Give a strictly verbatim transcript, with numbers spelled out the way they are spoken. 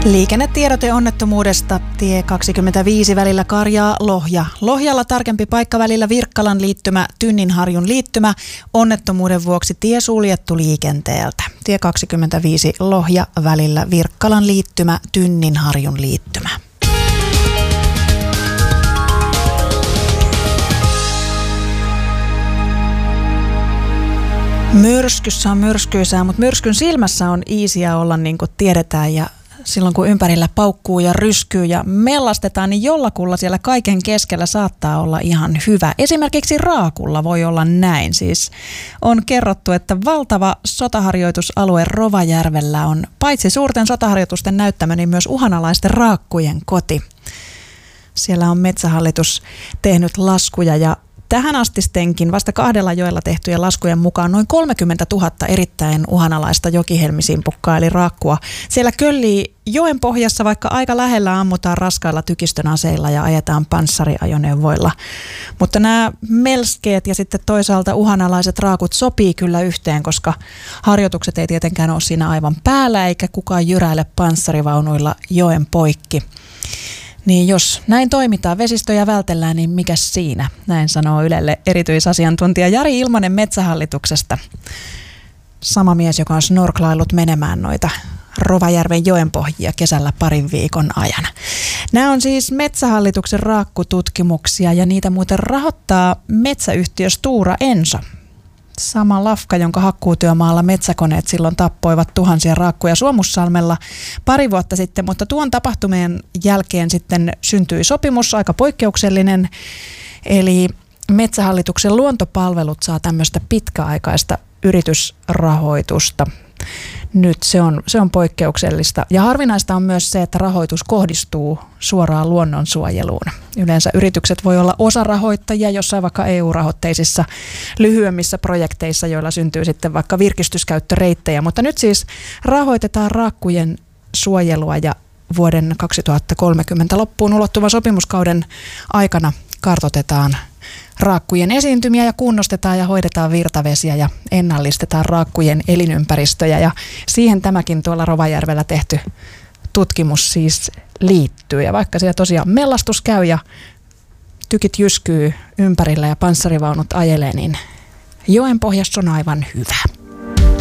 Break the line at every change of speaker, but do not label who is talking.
Liikennetiedote onnettomuudesta. Tie kaksikymmentäviisi välillä Karjaa Lohja. Lohjalla tarkempi paikka välillä Virkkalan liittymä, Tynninharjun liittymä. Onnettomuuden vuoksi tie suljettu liikenteeltä. Tie kaksikymmentäviisi Lohja välillä Virkkalan liittymä, Tynninharjun liittymä. Myrskyssä on myrskyisää, mutta myrskyn silmässä on iisiä olla, niin kuin tiedetään, ja silloin kun ympärillä paukkuu ja ryskyy ja mellastetaan, niin jollakulla siellä kaiken keskellä saattaa olla ihan hyvä. Esimerkiksi raakulla voi olla näin. Siis on kerrottu, että valtava sotaharjoitusalue Rovajärvellä on paitsi suurten sotaharjoitusten näyttämö, niin myös uhanalaisten raakkujen koti. Siellä on Metsähallitus tehnyt laskuja ja tähän astistenkin vasta kahdella joella tehtyjen laskujen mukaan noin kolmekymmentätuhatta erittäin uhanalaista jokihelmisimpukkaa eli raakkua. Siellä köllii joen pohjassa, vaikka aika lähellä ammutaan raskailla tykistön aseilla ja ajetaan panssariajoneuvoilla. Mutta nämä melskeet ja sitten toisaalta uhanalaiset raakut sopii kyllä yhteen, koska harjoitukset ei tietenkään ole siinä aivan päällä eikä kukaan jyräile panssarivaunuilla joen poikki. Niin jos näin toimitaan, vesistöjä vältellään, niin mikäs siinä? Näin sanoo Ylelle erityisasiantuntija Jari Ilmanen Metsähallituksesta. Sama mies, joka on snorklaillut menemään noita Rovajärven joenpohjia kesällä parin viikon ajan. Nämä on siis Metsähallituksen raakkututkimuksia ja niitä muuten rahoittaa metsäyhtiö Stora Enso. Sama lafka, jonka hakkuutyömaalla metsäkoneet silloin tappoivat tuhansia raakkuja Suomussalmella pari vuotta sitten, mutta tuon tapahtumien jälkeen sitten syntyi sopimus, aika poikkeuksellinen, eli Metsähallituksen luontopalvelut saa tämmöistä pitkäaikaista yritysrahoitusta. Nyt se on, se on poikkeuksellista. Ja harvinaista on myös se, että rahoitus kohdistuu suoraan luonnonsuojeluun. Yleensä yritykset voi olla osarahoittajia jossain vaikka E U-rahoitteisissa lyhyemmissä projekteissa, joilla syntyy sitten vaikka virkistyskäyttöreittejä. Mutta nyt siis rahoitetaan raakkujen suojelua ja vuoden kaksituhattakolmekymmentä loppuun ulottuvan sopimuskauden aikana kartoitetaan raakkujen esiintymiä ja kunnostetaan ja hoidetaan virtavesiä ja ennallistetaan raakkujen elinympäristöjä. Ja siihen tämäkin tuolla Rovajärvellä tehty tutkimus siis liittyy. Ja vaikka siellä tosiaan mellastus käy ja tykit jyskyy ympärillä ja panssarivaunut ajelee, niin joen pohjassa on aivan hyvä.